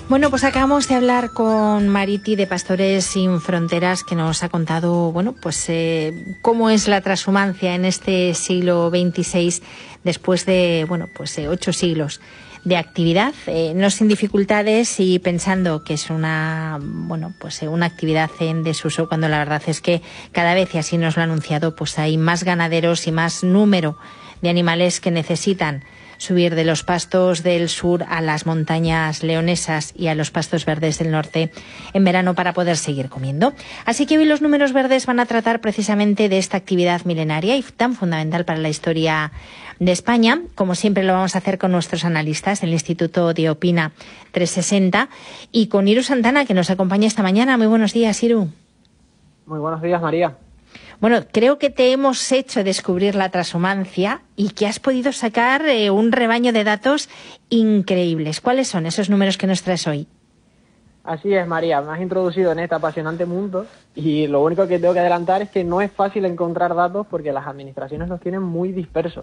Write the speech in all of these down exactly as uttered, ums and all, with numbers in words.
Bueno, pues acabamos de hablar con Mariti de Pastores Sin Fronteras, que nos ha contado, bueno, pues eh, cómo es la transhumancia en este siglo veintiséis, después de, bueno, pues eh, ocho siglos de actividad, eh, no sin dificultades y pensando que es una, bueno, pues eh, una actividad en desuso, cuando la verdad es que cada vez, y así nos lo ha anunciado, pues hay más ganaderos y más número de animales que necesitan subir de los pastos del sur a las montañas leonesas y a los pastos verdes del norte en verano para poder seguir comiendo. Así que hoy los números verdes van a tratar precisamente de esta actividad milenaria y tan fundamental para la historia de España. Como siempre lo vamos a hacer con nuestros analistas del Instituto de Opina trescientos sesenta y con Iru Santana, que nos acompaña esta mañana. Muy buenos días, Iru. Muy buenos días, María. Bueno, creo que te hemos hecho descubrir la transhumancia y que has podido sacar eh, un rebaño de datos increíbles. ¿Cuáles son esos números que nos traes hoy? Así es, María. Me has introducido en este apasionante mundo y lo único que tengo que adelantar es que no es fácil encontrar datos porque las administraciones los tienen muy dispersos.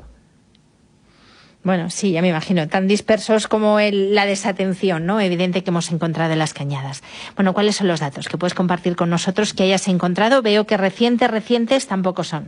Bueno, sí, ya me imagino, tan dispersos como el, la desatención, ¿no? Evidente que hemos encontrado en las cañadas. Bueno, ¿cuáles son los datos que puedes compartir con nosotros que hayas encontrado? Veo que recientes, recientes tampoco son.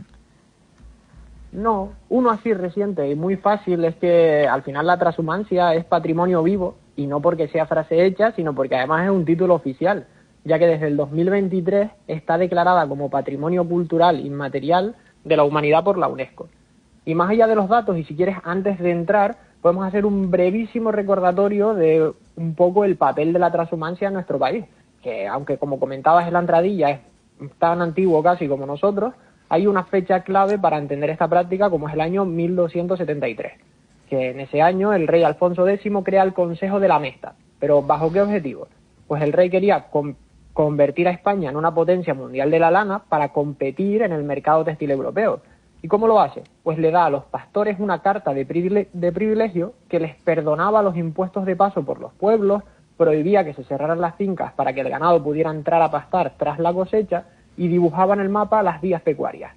No, uno así reciente y muy fácil es que al final la transhumancia es patrimonio vivo y no porque sea frase hecha, sino porque además es un título oficial, ya que desde el dos mil veintitrés está declarada como patrimonio cultural inmaterial de la humanidad por la UNESCO. Y más allá de los datos, y si quieres, antes de entrar, podemos hacer un brevísimo recordatorio de un poco el papel de la transhumancia en nuestro país, que aunque como comentabas en la entradilla es tan antiguo casi como nosotros, hay una fecha clave para entender esta práctica como es el año mil doscientos setenta y tres, que en ese año el rey Alfonso décimo crea el Consejo de la Mesta. ¿Pero bajo qué objetivo? Pues el rey quería con- convertir a España en una potencia mundial de la lana para competir en el mercado textil europeo. ¿Y cómo lo hace? Pues le da a los pastores una carta de, privile- de privilegio que les perdonaba los impuestos de paso por los pueblos, prohibía que se cerraran las fincas para que el ganado pudiera entrar a pastar tras la cosecha y dibujaba en el mapa las vías pecuarias.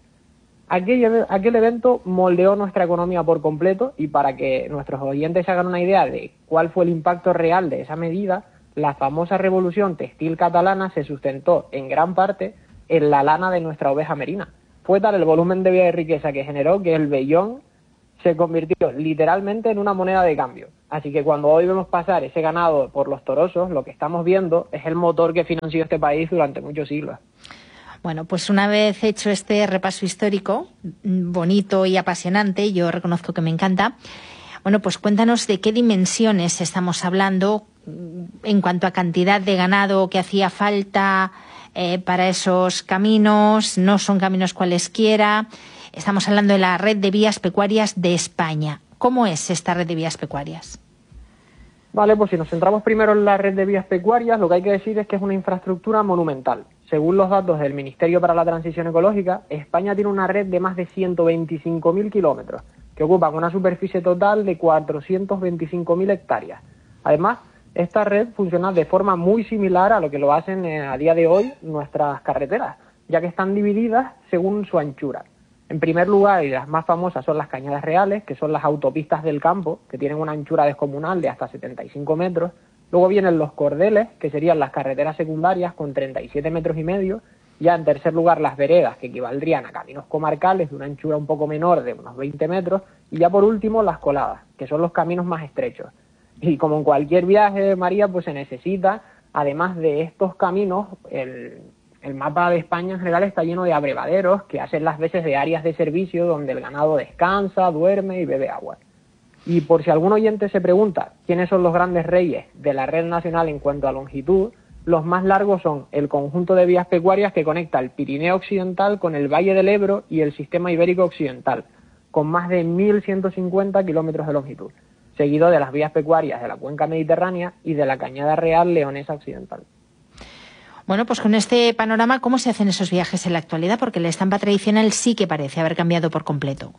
Aquel, aquel evento moldeó nuestra economía por completo y para que nuestros oyentes se hagan una idea de cuál fue el impacto real de esa medida, la famosa revolución textil catalana se sustentó en gran parte en la lana de nuestra oveja merina. Fue tal el volumen de vida y riqueza que generó que el vellón se convirtió literalmente en una moneda de cambio. Así que cuando hoy vemos pasar ese ganado por los torosos, lo que estamos viendo es el motor que financió este país durante muchos siglos. Bueno, pues una vez hecho este repaso histórico, bonito y apasionante, yo reconozco que me encanta, bueno, pues cuéntanos de qué dimensiones estamos hablando en cuanto a cantidad de ganado que hacía falta eh, para esos caminos. No son caminos cualesquiera, estamos hablando de la red de vías pecuarias de España. ¿Cómo es esta red de vías pecuarias? Vale, pues si nos centramos primero en la red de vías pecuarias, lo que hay que decir es que es una infraestructura monumental. Según los datos del Ministerio para la Transición Ecológica, España tiene una red de más de ciento veinticinco mil kilómetros, que ocupan una superficie total de cuatrocientos veinticinco mil hectáreas. Además, esta red funciona de forma muy similar a lo que lo hacen eh, a día de hoy nuestras carreteras, ya que están divididas según su anchura. En primer lugar, y las más famosas son las Cañadas Reales, que son las autopistas del campo, que tienen una anchura descomunal de hasta setenta y cinco metros. Luego vienen los cordeles, que serían las carreteras secundarias con treinta y siete metros y medio. Ya en tercer lugar las veredas, que equivaldrían a caminos comarcales de una anchura un poco menor de unos veinte metros. Y ya por último las coladas, que son los caminos más estrechos. Y como en cualquier viaje, María, pues se necesita, además de estos caminos, el... El mapa de España en general está lleno de abrevaderos que hacen las veces de áreas de servicio donde el ganado descansa, duerme y bebe agua. Y por si algún oyente se pregunta quiénes son los grandes reyes de la red nacional en cuanto a longitud, los más largos son el conjunto de vías pecuarias que conecta el Pirineo Occidental con el Valle del Ebro y el Sistema Ibérico Occidental, con más de mil ciento cincuenta kilómetros de longitud, seguido de las vías pecuarias de la Cuenca Mediterránea y de la Cañada Real Leonesa Occidental. Bueno, pues con este panorama, ¿cómo se hacen esos viajes en la actualidad? Porque la estampa tradicional sí que parece haber cambiado por completo.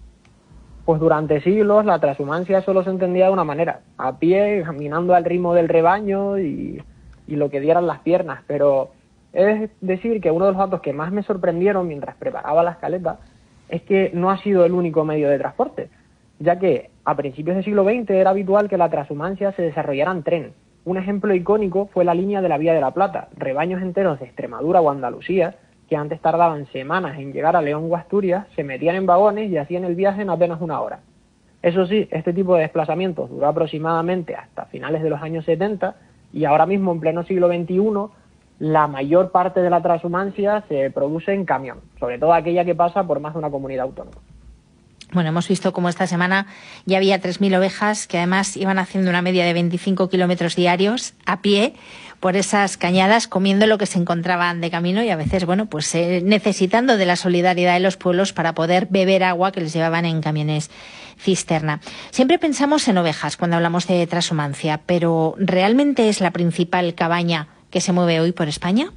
Pues durante siglos la transhumancia solo se entendía de una manera, a pie, caminando al ritmo del rebaño y, y lo que dieran las piernas. Pero es decir que uno de los datos que más me sorprendieron mientras preparaba la escaleta es que no ha sido el único medio de transporte, ya que a principios del siglo veinte era habitual que la transhumancia se desarrollara en tren. Un ejemplo icónico fue la línea de la Vía de la Plata, rebaños enteros de Extremadura o Andalucía, que antes tardaban semanas en llegar a León o Asturias, se metían en vagones y hacían el viaje en apenas una hora. Eso sí, este tipo de desplazamientos duró aproximadamente hasta finales de los años setenta, y ahora mismo, en pleno siglo veintiuno, la mayor parte de la transhumancia se produce en camión, sobre todo aquella que pasa por más de una comunidad autónoma. Bueno, hemos visto cómo esta semana ya había tres mil ovejas que además iban haciendo una media de veinticinco kilómetros diarios a pie por esas cañadas, comiendo lo que se encontraban de camino y a veces, bueno, pues eh, necesitando de la solidaridad de los pueblos para poder beber agua que les llevaban en camiones cisterna. Siempre pensamos en ovejas cuando hablamos de transhumancia, pero ¿realmente es la principal cabaña que se mueve hoy por España?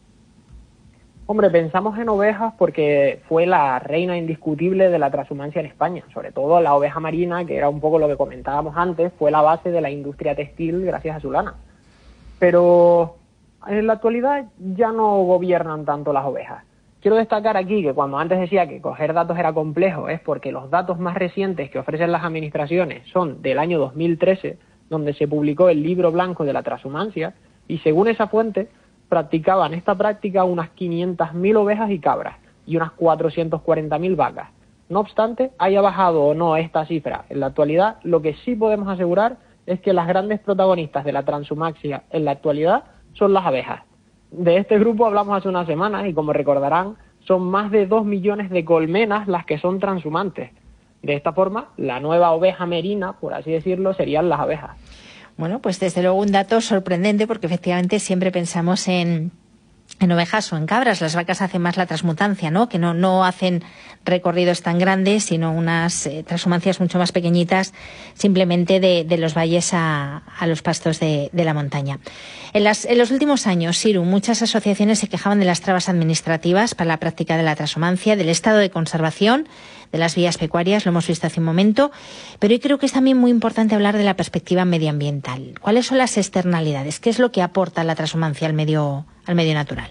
Hombre, pensamos en ovejas porque fue la reina indiscutible de la transhumancia en España. Sobre todo la oveja marina, que era un poco lo que comentábamos antes, fue la base de la industria textil gracias a su lana. Pero en la actualidad ya no gobiernan tanto las ovejas. Quiero destacar aquí que cuando antes decía que coger datos era complejo, es porque los datos más recientes que ofrecen las administraciones son del año dos mil trece, donde se publicó el Libro Blanco de la Transhumancia, y según esa fuente, practicaban esta práctica unas quinientas mil ovejas y cabras y unas cuatrocientas cuarenta mil vacas. No obstante, haya bajado o no esta cifra en la actualidad, lo que sí podemos asegurar es que las grandes protagonistas de la transhumancia en la actualidad son las abejas. De este grupo hablamos hace unas semanas y, como recordarán, son más de dos millones de colmenas las que son transhumantes. De esta forma, la nueva oveja merina, por así decirlo, serían las abejas. Bueno, pues desde luego un dato sorprendente porque efectivamente siempre pensamos en, en ovejas o en cabras. Las vacas hacen más la transmutancia, ¿no? Que no, no hacen recorridos tan grandes, sino unas eh, transhumancias mucho más pequeñitas, simplemente de, de los valles a, a los pastos de, de la montaña. En, las, en los últimos años, Siru, muchas asociaciones se quejaban de las trabas administrativas para la práctica de la transhumancia, del estado de conservación de las vías pecuarias, lo hemos visto hace un momento, pero yo creo que es también muy importante hablar de la perspectiva medioambiental. ¿Cuáles son las externalidades? ¿Qué es lo que aporta la transhumancia al medio, al medio natural?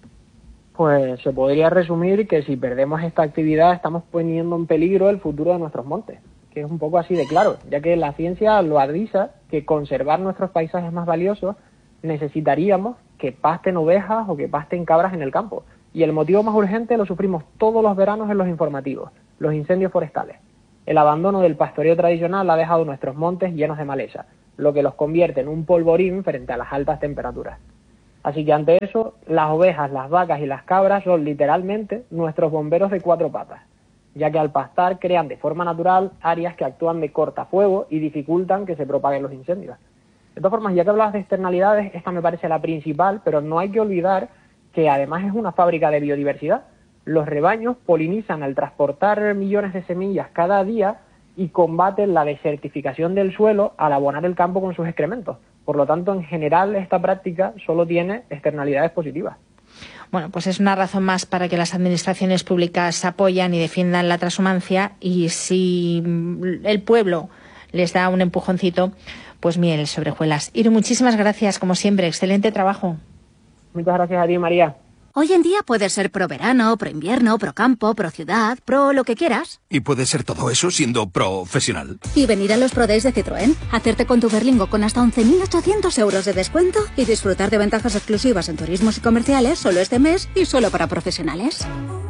Pues se podría resumir que si perdemos esta actividad estamos poniendo en peligro el futuro de nuestros montes, que es un poco así de claro, ya que la ciencia lo avisa que conservar nuestros paisajes más valiosos necesitaríamos que pasten ovejas o que pasten cabras en el campo. Y el motivo más urgente lo sufrimos todos los veranos en los informativos: los incendios forestales. El abandono del pastoreo tradicional ha dejado nuestros montes llenos de maleza, lo que los convierte en un polvorín frente a las altas temperaturas. Así que ante eso, las ovejas, las vacas y las cabras son literalmente nuestros bomberos de cuatro patas, ya que al pastar crean de forma natural áreas que actúan de cortafuego y dificultan que se propaguen los incendios. De todas formas, ya que hablabas de externalidades, esta me parece la principal, pero no hay que olvidar que además es una fábrica de biodiversidad. Los rebaños polinizan al transportar millones de semillas cada día y combaten la desertificación del suelo al abonar el campo con sus excrementos. Por lo tanto, en general, esta práctica solo tiene externalidades positivas. Bueno, pues es una razón más para que las administraciones públicas apoyan y defiendan la transhumancia, y si el pueblo les da un empujoncito, pues miel sobre hojuelas. Iru, muchísimas gracias, como siempre. Excelente trabajo. Muchas gracias a ti, María. Hoy en día puedes ser pro verano, pro invierno, pro campo, pro ciudad, pro lo que quieras. Y puedes ser todo eso siendo profesional. Y venir a los Pro Days de Citroën, hacerte con tu Berlingo con hasta once mil ochocientos euros de descuento y disfrutar de ventajas exclusivas en turismos y comerciales solo este mes y solo para profesionales.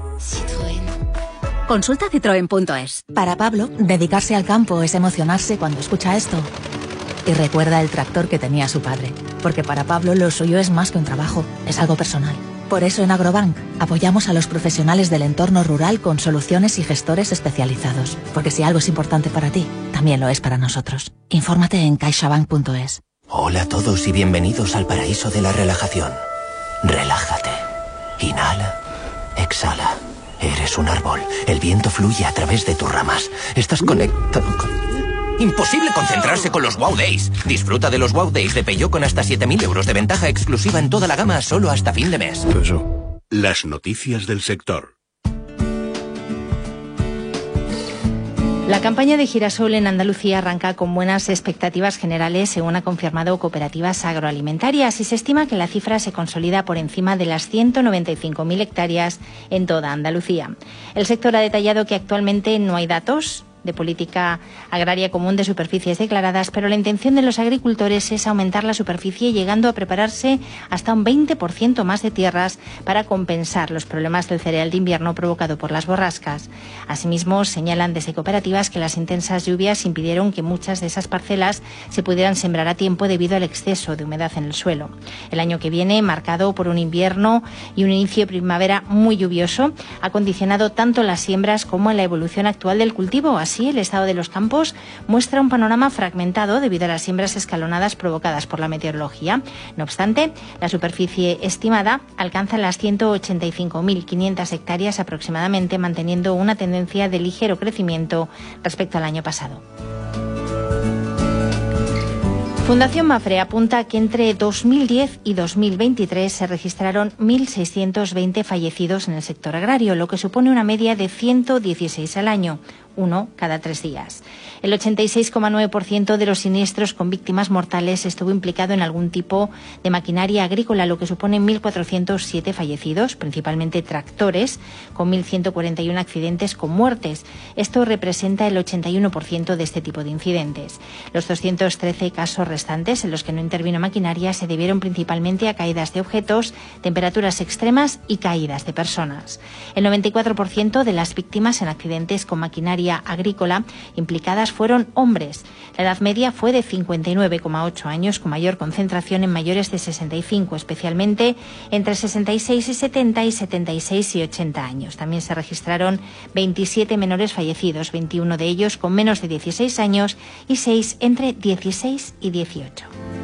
Citroën. Consulta citroen punto es. Para Pablo, dedicarse al campo es emocionarse cuando escucha esto. Y recuerda el tractor que tenía su padre. Porque para Pablo lo suyo es más que un trabajo, es algo personal. Por eso en Agrobank apoyamos a los profesionales del entorno rural con soluciones y gestores especializados. Porque si algo es importante para ti, también lo es para nosotros. Infórmate en caixabank punto es. Hola a todos y bienvenidos al paraíso de la relajación. Relájate. Inhala. Exhala. Eres un árbol. El viento fluye a través de tus ramas. Estás conectado con... Imposible concentrarse con los Wow Days. Disfruta de los Wow Days de Peugeot con hasta siete mil euros de ventaja exclusiva en toda la gama solo hasta fin de mes. Las noticias del sector. La campaña de girasol en Andalucía arranca con buenas expectativas generales, según ha confirmado Cooperativas Agroalimentarias, y se estima que la cifra se consolida por encima de las ciento noventa y cinco mil hectáreas en toda Andalucía. El sector ha detallado que actualmente no hay datos de política agraria común de superficies declaradas, pero la intención de los agricultores es aumentar la superficie, llegando a prepararse hasta un veinte por ciento más de tierras para compensar los problemas del cereal de invierno provocado por las borrascas. Asimismo, señalan desde cooperativas que las intensas lluvias impidieron que muchas de esas parcelas se pudieran sembrar a tiempo debido al exceso de humedad en el suelo. El año que viene, marcado por un invierno y un inicio de primavera muy lluvioso, ha condicionado tanto las siembras como la evolución actual del cultivo. Así, el estado de los campos muestra un panorama fragmentado debido a las siembras escalonadas provocadas por la meteorología. No obstante, la superficie estimada alcanza las ciento ochenta y cinco mil quinientas hectáreas aproximadamente, manteniendo una tendencia de ligero crecimiento respecto al año pasado. Fundación Mapfre apunta que entre dos mil diez y dos mil veintitrés se registraron mil seiscientos veinte fallecidos en el sector agrario, lo que supone una media de ciento dieciséis al año, uno cada tres días. El ochenta y seis coma nueve por ciento de los siniestros con víctimas mortales estuvo implicado en algún tipo de maquinaria agrícola, lo que supone mil cuatrocientos siete fallecidos, principalmente tractores, con mil ciento cuarenta y uno accidentes con muertes. Esto representa el ochenta y uno por ciento de este tipo de incidentes. Los doscientos trece casos restantes en los que no intervino maquinaria se debieron principalmente a caídas de objetos, temperaturas extremas y caídas de personas. El noventa y cuatro por ciento de las víctimas en accidentes con maquinaria agrícola implicadas fueron hombres. La edad media fue de cincuenta y nueve coma ocho años, con mayor concentración en mayores de sesenta y cinco, especialmente entre sesenta y seis y setenta y setenta y seis y ochenta años. También se registraron veintisiete menores fallecidos, veintiuno de ellos con menos de dieciséis años y seis entre dieciséis y dieciocho.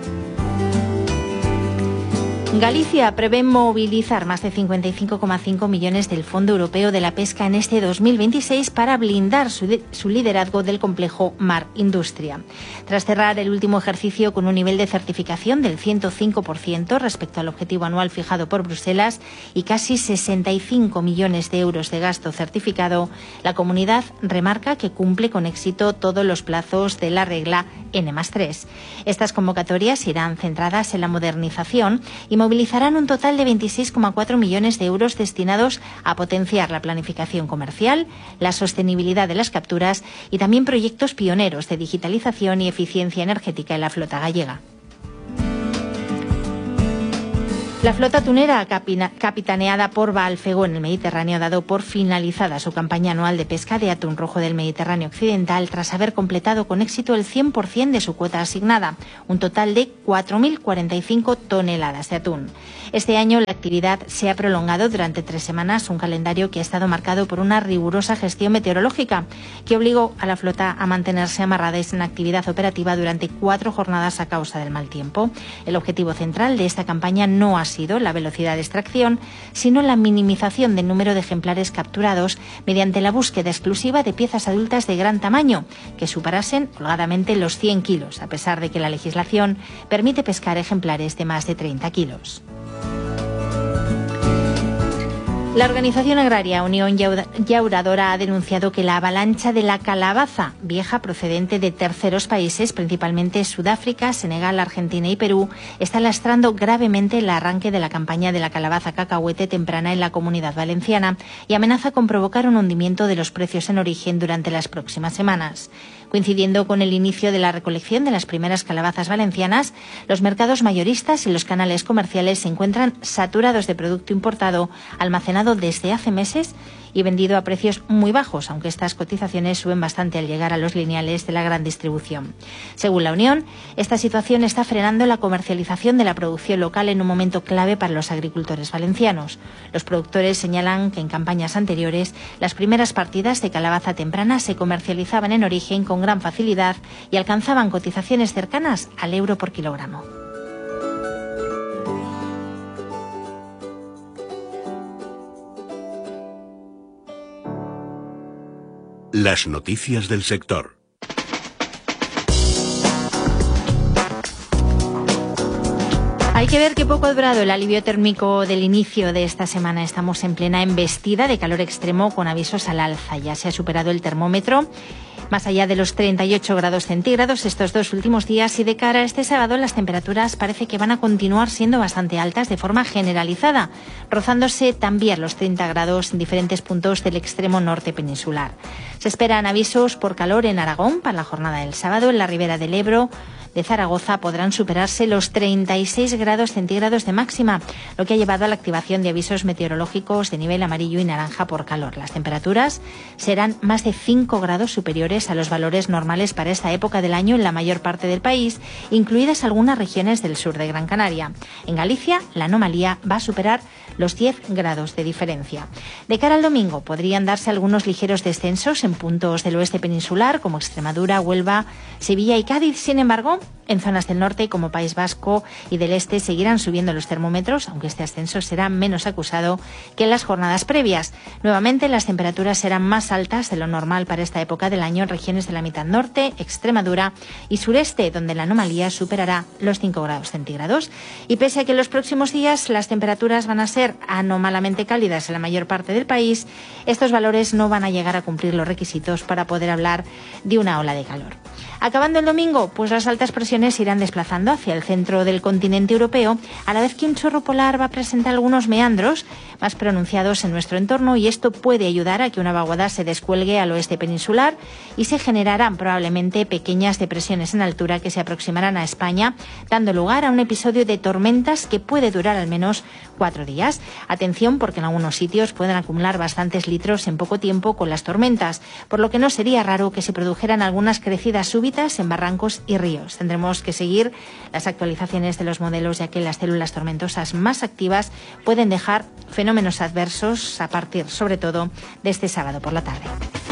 Galicia prevé movilizar más de cincuenta y cinco coma cinco millones del Fondo Europeo de la Pesca en este dos mil veintiséis para blindar su, su liderazgo del complejo Mar Industria. Tras cerrar el último ejercicio con un nivel de certificación del ciento cinco por ciento respecto al objetivo anual fijado por Bruselas y casi sesenta y cinco millones de euros de gasto certificado, la comunidad remarca que cumple con éxito todos los plazos de la regla ene más tres. Estas convocatorias irán centradas en la modernización y movilizarán un total de veintiséis coma cuatro millones de euros destinados a potenciar la planificación comercial, la sostenibilidad de las capturas y también proyectos pioneros de digitalización y eficiencia energética en la flota gallega. La flota tunera, capitaneada por Valfego en el Mediterráneo, ha dado por finalizada su campaña anual de pesca de atún rojo del Mediterráneo occidental tras haber completado con éxito el cien por ciento de su cuota asignada, un total de cuatro mil cuarenta y cinco toneladas de atún. Este año la actividad se ha prolongado durante tres semanas, un calendario que ha estado marcado por una rigurosa gestión meteorológica que obligó a la flota a mantenerse amarrada en actividad operativa durante cuatro jornadas a causa del mal tiempo. El objetivo central de esta campaña no ha sido la velocidad de extracción, sino la minimización del número de ejemplares capturados mediante la búsqueda exclusiva de piezas adultas de gran tamaño que superasen holgadamente los cien kilos, a pesar de que la legislación permite pescar ejemplares de más de treinta kilos. La organización agraria Unión Llauradora ha denunciado que la avalancha de la calabaza vieja procedente de terceros países, principalmente Sudáfrica, Senegal, Argentina y Perú, está lastrando gravemente el arranque de la campaña de la calabaza cacahuete temprana en la Comunidad Valenciana y amenaza con provocar un hundimiento de los precios en origen durante las próximas semanas. Coincidiendo con el inicio de la recolección de las primeras calabazas valencianas, los mercados mayoristas y los canales comerciales se encuentran saturados de producto importado, almacenado desde hace meses y vendido a precios muy bajos, aunque estas cotizaciones suben bastante al llegar a los lineales de la gran distribución. Según la Unión, esta situación está frenando la comercialización de la producción local en un momento clave para los agricultores valencianos. Los productores señalan que en campañas anteriores las primeras partidas de calabaza temprana se comercializaban en origen con gran facilidad y alcanzaban cotizaciones cercanas al euro por kilogramo. Las noticias del sector. Hay que ver qué poco ha durado el alivio térmico del inicio de esta semana. Estamos en plena embestida de calor extremo con avisos al alza. Ya se ha superado el termómetro más allá de los treinta y ocho grados centígrados estos dos últimos días, y de cara a este sábado las temperaturas parece que van a continuar siendo bastante altas de forma generalizada, rozándose también los treinta grados en diferentes puntos del extremo norte peninsular. Se esperan avisos por calor en Aragón para la jornada del sábado. En la ribera del Ebro de Zaragoza podrán superarse los treinta y seis grados centígrados de máxima, lo que ha llevado a la activación de avisos meteorológicos de nivel amarillo y naranja por calor. Las temperaturas serán más de cinco grados superiores a los valores normales para esta época del año en la mayor parte del país, incluidas algunas regiones del sur de Gran Canaria. En Galicia, la anomalía va a superar los diez grados de diferencia. De cara al domingo, podrían darse algunos ligeros descensos en puntos del oeste peninsular, como Extremadura, Huelva, Sevilla y Cádiz. Sin embargo, en zonas del norte, como País Vasco y del este, seguirán subiendo los termómetros, aunque este ascenso será menos acusado que en las jornadas previas. Nuevamente, las temperaturas serán más altas de lo normal para esta época del año en regiones de la mitad norte, Extremadura y sureste, donde la anomalía superará los cinco grados centígrados. Y pese a que en los próximos días las temperaturas van a ser anómalamente cálidas en la mayor parte del país, estos valores no van a llegar a cumplir los requisitos para poder hablar de una ola de calor. Acabando el domingo, pues las altas presiones se irán desplazando hacia el centro del continente europeo, a la vez que un chorro polar va a presentar algunos meandros más pronunciados en nuestro entorno, y esto puede ayudar a que una vaguada se descuelgue al oeste peninsular y se generarán probablemente pequeñas depresiones en altura que se aproximarán a España, dando lugar a un episodio de tormentas que puede durar al menos cuatro días. Atención, porque en algunos sitios pueden acumular bastantes litros en poco tiempo con las tormentas, por lo que no sería raro que se produjeran algunas crecidas súbitas en barrancos y ríos. Tendremos que seguir las actualizaciones de los modelos, ya que las células tormentosas más activas pueden dejar fenómenos adversos a partir, sobre todo, de este sábado por la tarde.